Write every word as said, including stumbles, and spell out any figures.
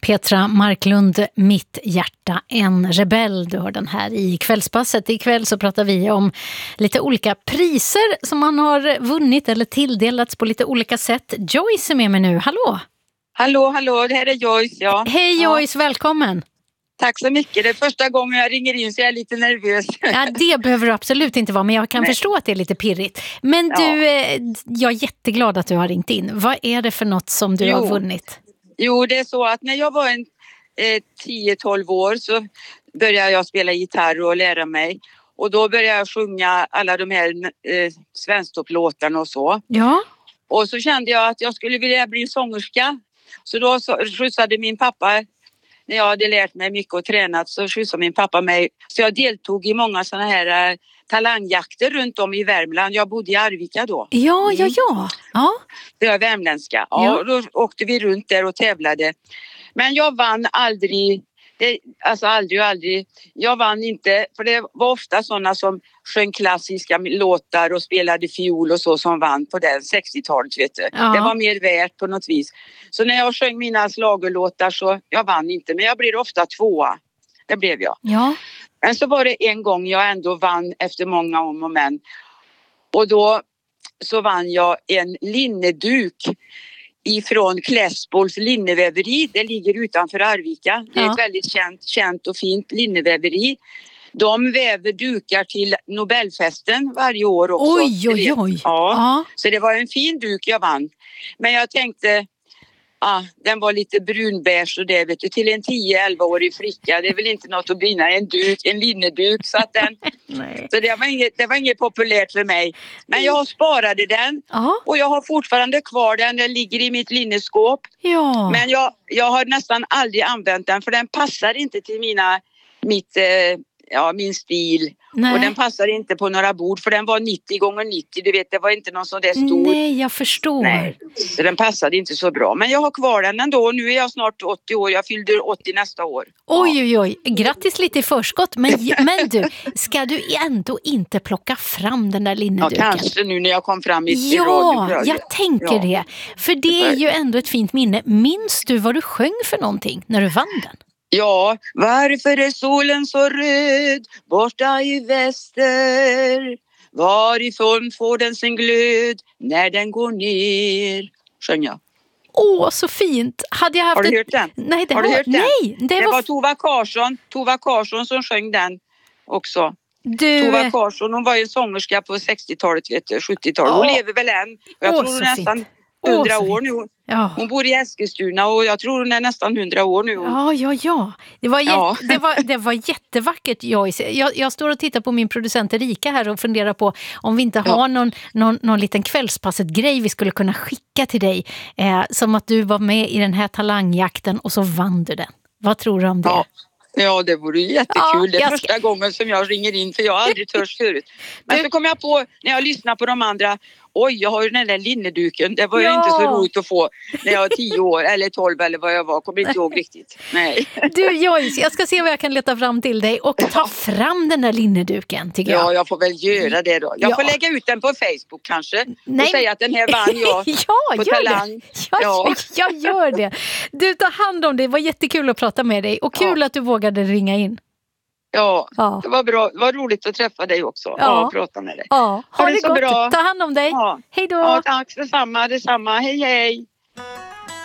Petra Marklund, Mitt hjärta, en rebell. Du hör den här i kvällspasset. Ikväll så pratar vi om lite olika priser som man har vunnit eller tilldelats på lite olika sätt. Joyce är med mig nu. Hallå! Hallå, hallå, det här är Joyce, ja. Hej Joyce, ja. Välkommen! Tack så mycket. Det är första gången jag ringer in så jag är lite nervös. Ja, det behöver du absolut inte vara, men jag kan Nej. förstå att det är lite pirrigt. Men du, ja. jag är jätteglad att du har ringt in. Vad är det för något som du jo. har vunnit? Jo, det är så att när jag var en eh, tio tolv år så började jag spela gitarr och lära mig. Och då började jag sjunga alla de här eh, svensktopp-låtarna och så. Ja. Och så kände jag att jag skulle vilja bli sångerska. Så då så, skjutsade min pappa, när jag hade lärt mig mycket och tränat, så skjutsade min pappa mig. Så jag deltog i många sådana här eh, talangjakter runt om i Värmland. Jag bodde i Arvika då. Ja, ja, ja. ja. Det är värmländska. Ja, ja. Och då åkte vi runt där och tävlade. Men jag vann aldrig, det, alltså aldrig och aldrig. Jag vann inte, för det var ofta sådana som sjöng klassiska låtar och spelade fiol och så som vann på den sextiotalet, vet du. Ja. Det var mer värt på något vis. Så när jag sjöng mina slagerlåtar så jag vann inte, men jag blev ofta tvåa. Det blev jag. Ja. Men så var det en gång jag ändå vann efter många om och men. Och då så vann jag en linneduk ifrån Klässbols linneväveri. Det ligger utanför Arvika. Det är ja. ett väldigt känt, känt och fint linneväveri. De väver dukar till Nobelfesten varje år också. Oj, oj, oj. Ja. ja. Så det var en fin duk jag vann. Men jag tänkte, ah, den var lite brunbärs och det, vet du, till en tio elva-årig flicka. Det är väl inte något att bina en duk, en linneduk. Så, att den, så det, var inget, det var inget populärt för mig. Men jag sparade den. Aha. Och jag har fortfarande kvar den. Den ligger i mitt linneskåp. Ja. Men jag, jag har nästan aldrig använt den, för den passar inte till mina, mitt... Eh, Ja, min stil. Nej. Och den passar inte på några bord, för den var nittio gånger nittio. Du vet, det var inte någon sån där stor. Nej, jag förstår. Nej, så den passade inte så bra. Men jag har kvar den ändå. Nu är jag snart åttio år. Jag fyllde åttio nästa år. Oj, oj, oj. Grattis lite i förskott. Men, men du, ska du ändå inte plocka fram den där linneduken? Ja, kanske nu när jag kom fram i Ja, radio. jag tänker ja. det. För det är ju ändå ett fint minne. Minns du vad du sjöng för någonting när du vann den? Ja, varför är solen så röd borta i väster? Varifrån får den sin glöd när den går ner? Sjöng jag. Åh, så fint. Hade jag haft har du ett... hört den? Nej, det har har... du hört den? Nej, det, det var... var Tova Karlsson, Tova Karlsson som sjöng den också. Du... Tova Karlsson, hon var ju sångerska på sextiotalet, vet du, sjuttiotalet. Hon oh. lever väl än. Jag oh, tror hon är nästan hundra oh, år nu. Ja. Hon bor i Eskilstuna och jag tror hon är nästan hundra år nu. Ja, ja, ja. Det var, jätte, ja. det var, det var jättevackert, Joyce. Jag, jag står och tittar på min producent Erika här och funderar på om vi inte ja. har någon, någon, någon liten kvällspasset-grej vi skulle kunna skicka till dig. Eh, som att du var med i den här talangjakten och så vann du den. Vad tror du om det? Ja. Ja, det vore jättekul. Ja, det är ska... första gången som jag ringer in, för jag har aldrig törs förut. Men du... så kom jag på, när jag lyssnar på de andra, oj, jag har ju den där linneduken. Det var ja. ju inte så roligt att få när jag var tio år eller tolv eller vad jag var. Kommer inte ihåg riktigt. Nej. Du Joyce, jag ska se vad jag kan leta fram till dig och ta fram den där linneduken, tycker jag. Ja, jag får väl göra det då. Jag ja. får lägga ut den på Facebook kanske. Nej. Och säga att den här vann jag ja, på gör Talang. Det. Ja, ja, jag gör det. Du, tar hand om det. Det var jättekul att prata med dig. Och kul ja. att du vågade ringa in. Ja, ja, det var bra. Det var roligt att träffa dig också. Ja, och prata med dig. Ja, ha, ha det, det så gott. Bra. Ta hand om dig. Ja. Hej då. Ja, tack detsamma, detsamma. Hej, hej.